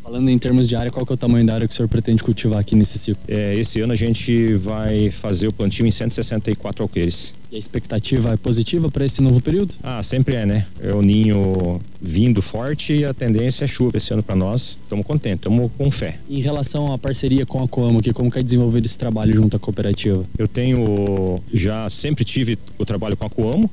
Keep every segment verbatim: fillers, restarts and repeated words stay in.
Falando em termos de área, qual que é o tamanho da área que o senhor pretende cultivar aqui nesse ciclo? É, esse ano a gente vai fazer o plantio em cento e sessenta e quatro alqueires. E a expectativa é positiva para esse novo período? Ah, sempre é, né? É o ninho vindo forte e a tendência é chuva esse ano para nós. Estamos contentes, estamos com fé. Em relação à parceria com a Coamo aqui, como que é desenvolver esse trabalho junto à cooperativa? Eu tenho, já sempre tive o trabalho com a Coamo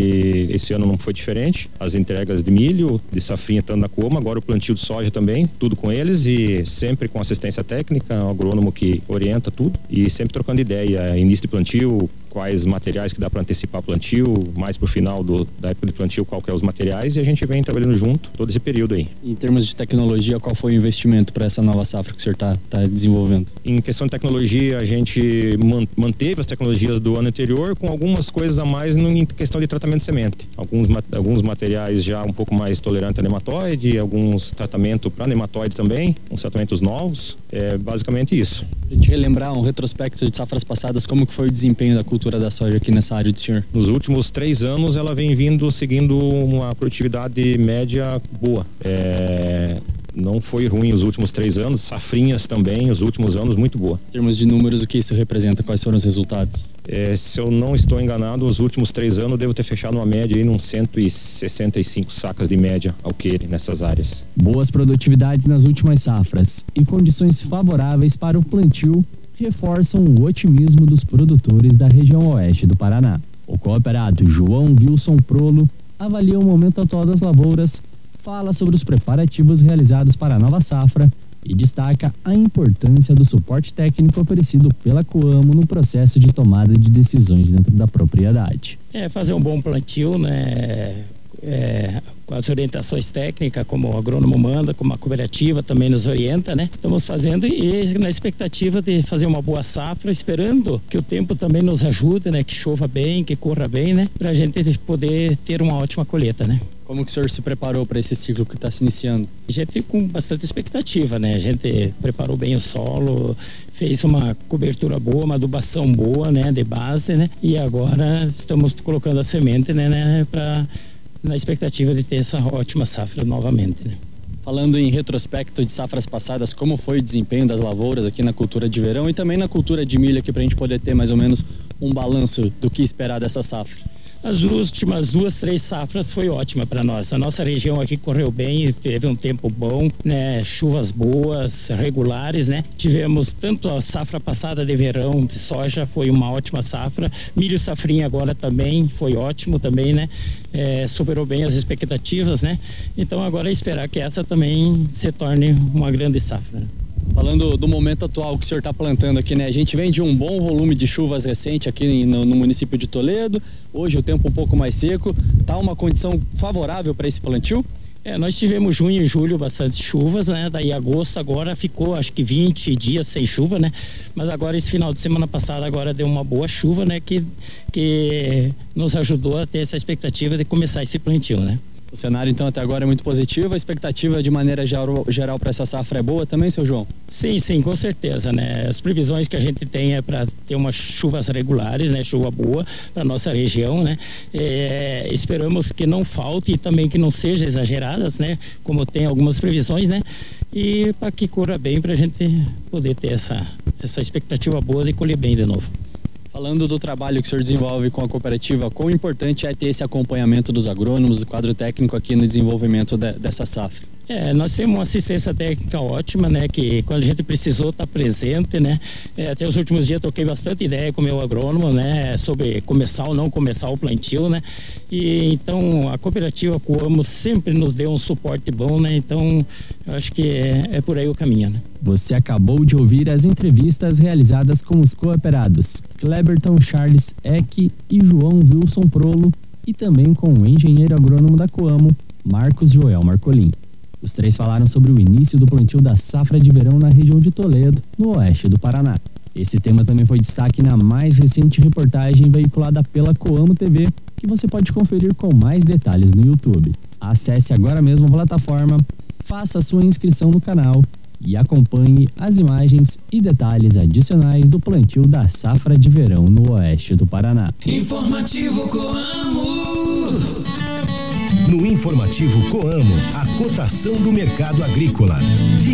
e esse ano não foi diferente. As entregas de milho, de safrinha estando na Coamo, agora o plantio de soja também, tudo com eles e sempre com assistência técnica, um agrônomo que orienta tudo e sempre trocando ideia, início de plantio, quais materiais que dá para antecipar plantio, mais pro final do, da época de plantio, qual que é os materiais, e a gente vem trabalhando junto todo esse período aí. Em termos de tecnologia, qual foi o investimento para essa nova safra que o senhor está tá desenvolvendo? Em questão de tecnologia, a gente manteve as tecnologias do ano anterior com algumas coisas a mais no, em questão de tratamento de semente. Alguns, alguns materiais já um pouco mais tolerantes a nematóide, alguns tratamentos para nematóide também, uns tratamentos novos, é basicamente isso. A gente relembrar um retrospecto de safras passadas, como que foi o desempenho da cultura da soja aqui nessa área do senhor? Nos últimos três anos ela vem vindo seguindo uma produtividade média boa. É, não foi ruim os últimos três anos, safrinhas também, os últimos anos muito boa. Em termos de números, o que isso representa? Quais foram os resultados? É, se eu não estou enganado, os últimos três anos eu devo ter fechado uma média aí uns cento e sessenta e cinco sacas de média alqueire nessas áreas. Boas produtividades nas últimas safras e condições favoráveis para o plantio reforçam o otimismo dos produtores da região oeste do Paraná. O cooperado João Wilson Prolo avalia o momento atual das lavouras, fala sobre os preparativos realizados para a nova safra e destaca a importância do suporte técnico oferecido pela Coamo no processo de tomada de decisões dentro da propriedade. É fazer um bom plantio, né? É, com as orientações técnicas, como o agrônomo manda, como a cooperativa também nos orienta, né? Estamos fazendo e na expectativa de fazer uma boa safra, esperando que o tempo também nos ajude, né? Que chova bem, que corra bem, né? Pra gente poder ter uma ótima colheita, né? Como que o senhor se preparou para esse ciclo que está se iniciando? A gente com bastante expectativa, né? A gente preparou bem o solo, fez uma cobertura boa, uma adubação boa, né? De base, né? E agora estamos colocando a semente, né? né? Para na expectativa de ter essa ótima safra novamente, né? Falando em retrospecto de safras passadas, como foi o desempenho das lavouras aqui na cultura de verão e também na cultura de milho aqui para a gente poder ter mais ou menos um balanço do que esperar dessa safra? As duas últimas duas, três safras foi ótima para nós. A nossa região aqui correu bem, teve um tempo bom, né? Chuvas boas, regulares, né? Tivemos tanto a safra passada de verão de soja, foi uma ótima safra. Milho safrinha agora também foi ótimo também, né? É, superou bem as expectativas, né? Então agora é esperar que essa também se torne uma grande safra, né? Falando do momento atual que o senhor está plantando aqui, né? A gente vem de um bom volume de chuvas recente aqui no, no município de Toledo. Hoje o tempo um pouco mais seco. Tá uma condição favorável para esse plantio? É, nós tivemos junho e julho bastante chuvas, né? Daí agosto agora ficou acho que vinte dias sem chuva, né? Mas agora esse final de semana passada agora deu uma boa chuva, né? Que, que nos ajudou a ter essa expectativa de começar esse plantio, né? O cenário, então, até agora é muito positivo. A expectativa, de maneira geral, para essa safra é boa também, seu João? Sim, sim, com certeza, né? As previsões que a gente tem é para ter umas chuvas regulares, né? Chuva boa para nossa região, né? É, esperamos que não falte e também que não seja exageradas, né? Como tem algumas previsões, né? E para que corra bem, para a gente poder ter essa, essa expectativa boa de colher bem de novo. Falando do trabalho que o senhor desenvolve com a cooperativa, quão importante é ter esse acompanhamento dos agrônomos, do quadro técnico aqui no desenvolvimento de, dessa safra? É, nós temos uma assistência técnica ótima, né? Que quando a gente precisou estar tá presente, né? É, até os últimos dias troquei bastante ideia com o meu agrônomo, né? Sobre começar ou não começar o plantio, né? E então a cooperativa Coamo sempre nos deu um suporte bom, né? Então eu acho que é, é por aí o caminho, né? Você acabou de ouvir as entrevistas realizadas com os cooperados Cleberton Charles Eck e João Wilson Prolo e também com o engenheiro agrônomo da Coamo, Marcos Joel Marcolin. Os três falaram sobre o início do plantio da safra de verão na região de Toledo, no oeste do Paraná. Esse tema também foi destaque na mais recente reportagem veiculada pela Coamo T V, que você pode conferir com mais detalhes no YouTube. Acesse agora mesmo a plataforma, faça sua inscrição no canal e acompanhe as imagens e detalhes adicionais do plantio da safra de verão no oeste do Paraná. Informativo Coamo. No Informativo Coamo, a cotação do mercado agrícola.